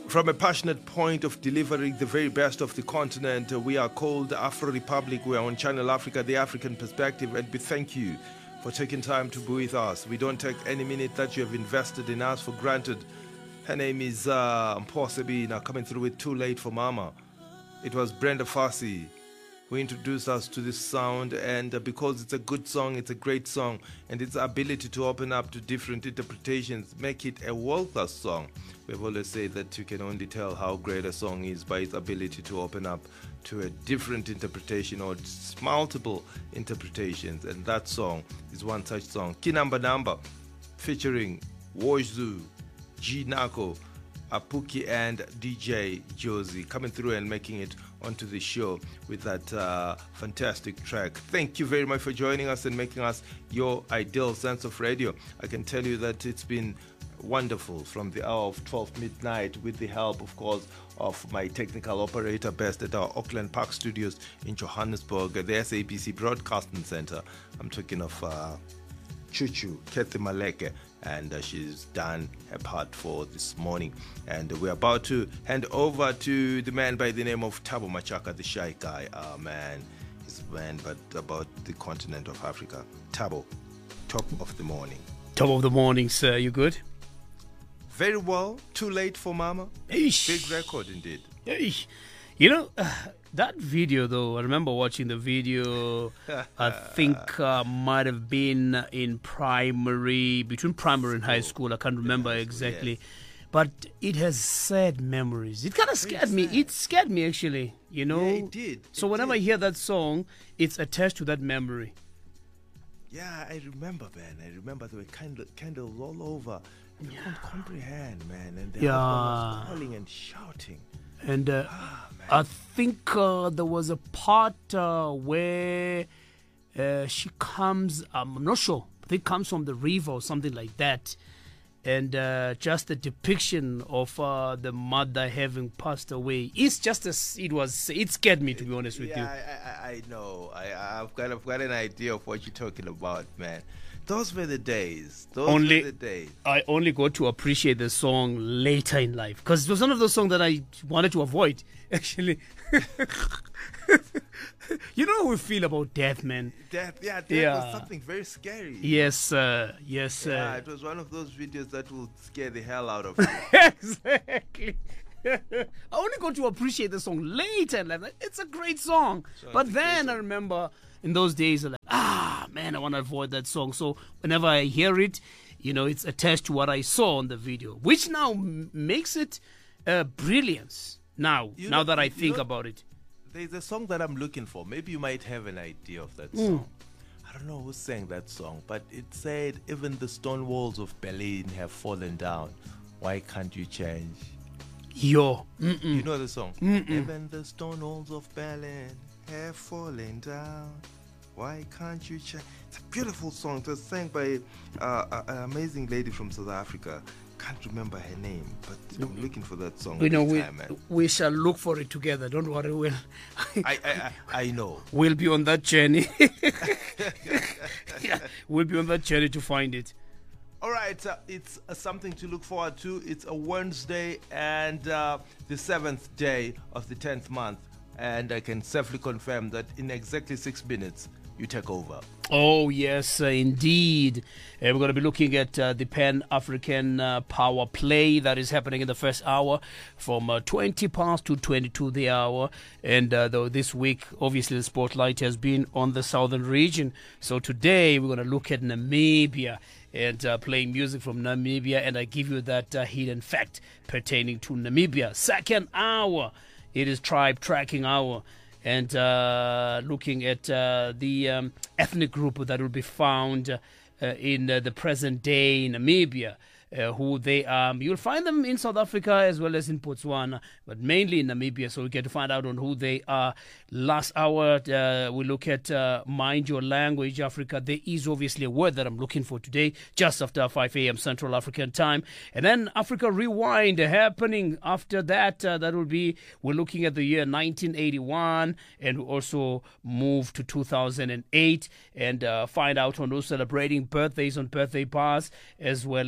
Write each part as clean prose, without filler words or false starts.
From a passionate point of delivering the very best of the continent, we are called Afro Republic. We are on Channel Africa, the African perspective, and we thank you for taking time to be with us. We don't take any minute that you have invested in us for granted. Her name is Mpho Sebina, coming through with Too Late for Mama. It was Brenda Fassie who introduced us to this sound, and because it's a good song, it's a great song, and its ability to open up to different interpretations make it a world-class song. We've always said that you can only tell how great a song is by its ability to open up to a different interpretation or multiple interpretations, and that song is one such song. Kinamba Namba, featuring Wojzu, G Nako, Apuki and DJ Josie, coming through and making it onto the show with that fantastic track. Thank you very much for joining us and making us your ideal sense of radio. I can tell you that it's been wonderful from the hour of 12 midnight with the help, of course, of my technical operator based at our Auckland Park studios in Johannesburg, the SABC Broadcasting Center. I'm talking of Chuchu, Kathy Maleke, and she's done her part for this morning. And we're about to hand over to the man by the name of Thabo Machaka, the shy guy. Man, he's a man, but about the continent of Africa. Thabo, top of the morning. Top of the morning, sir. You good? Very well. Too Late for Mama. Eesh. Big record indeed. Eesh. You know, that video, though, I remember watching the video. I think might have been in between primary and high school. I can't remember exactly. Yes. But it has sad memories. It kind of scared me. It scared me, actually, you know. Yeah, it did. So whenever I hear that song, it's attached to that memory. Yeah, I remember, man. I remember there were candles all over. And you couldn't comprehend, man. And the husband was calling and shouting. And I think there was a part where she comes, I'm not sure, I think comes from the river or something like that. And just the depiction of the mother having passed away, it's just it scared me, to be honest with you. I know. I've got an idea of what you're talking about, man. Those were the days. I only got to appreciate the song later in life, because it was one of those songs that I wanted to avoid, actually. You know how we feel about death, man. Death was something very scary. Yes, sir. Yeah, it was one of those videos that will scare the hell out of you. Exactly. I only got to appreciate the song later in life. It's a great song. But then I remember in those days, I'm like, man, I want to avoid that song. So whenever I hear it, you know, it's attached to what I saw on the video, which now makes it brilliance. Now that I think about it. There's a song that I'm looking for. Maybe you might have an idea of that song. I don't know who sang that song, but it said, even the stone walls of Berlin have fallen down. Why can't you change? Yo. You know the song? Even the stone walls of Berlin have fallen down. Why can't you change? It's a beautiful song. It was sang by an amazing lady from South Africa. Can't remember her name, but I'm looking for that song. We shall look for it together. Don't worry, Will. I know. We'll be on that journey. Yeah, we'll be on that journey to find it. All right, it's something to look forward to. It's a Wednesday and the 7th day of the 10th month. And I can safely confirm that in exactly 6 minutes, you take over. Oh, yes, indeed. We're going to be looking at the Pan-African power play that is happening in the first hour from 20 past to 22 the hour. And though this week, obviously, the spotlight has been on the southern region. So today, we're going to look at Namibia and playing music from Namibia. And I give you that hidden fact pertaining to Namibia. Second hour, it is Tribe Tracking Hour. And looking at the ethnic group that will be found in the present day Namibia. who they are. You'll find them in South Africa as well as in Botswana, but mainly in Namibia. So we get to find out on who they are. Last hour, we look at Mind Your Language Africa. There is obviously a word that I'm looking for today, just after 5 a.m. Central African time. And then Africa Rewind happening after that. That will be, we're looking at the year 1981, and we also move to 2008 and find out on those celebrating birthdays on birthday bars, as well as we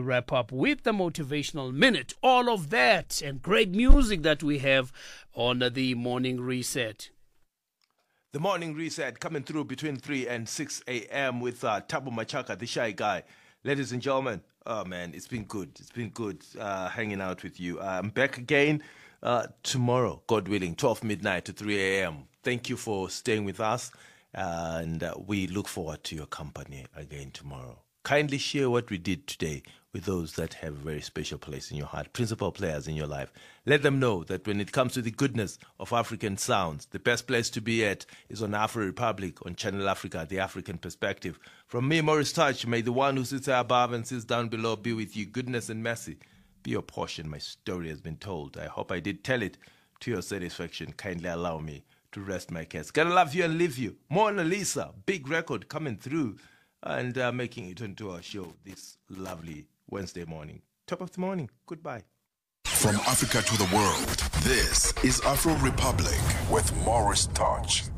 wrap up with the Motivational Minute. All of that and great music that we have on the Morning Reset. The Morning Reset coming through between 3 and 6 a.m. with Thabo Machaka, the shy guy. Ladies and gentlemen, oh man, it's been good. It's been good hanging out with you. I'm back again tomorrow, God willing, 12 midnight to 3 a.m. Thank you for staying with us, and we look forward to your company again tomorrow. Kindly share what we did today with those that have a very special place in your heart, principal players in your life. Let them know that when it comes to the goodness of African sounds, the best place to be at is on Afro Republic, on Channel Africa, the African perspective. From me, Maurice Touch, may the one who sits above and sits down below be with you. Goodness and mercy be your portion. My story has been told. I hope I did tell it to your satisfaction. Kindly allow me to rest my case. Gonna love you and leave you. Mona Lisa, big record coming through and making it into our show this lovely Wednesday morning. Top of the morning. Goodbye. From Africa to the world, this is Afro Republic with Maurice Touch.